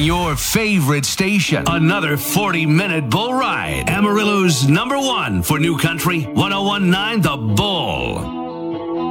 your favorite station. Another 40-minute bull ride. Amarillo's #1 for New Country, 1019 The Bull.